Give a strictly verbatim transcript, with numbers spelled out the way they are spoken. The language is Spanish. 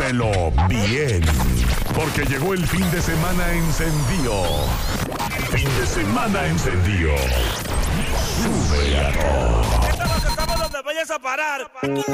Pónmelo bien, porque llegó el fin de semana encendido. Fin de semana encendido. Sube a todo. Estamos, estamos donde vayas a parar.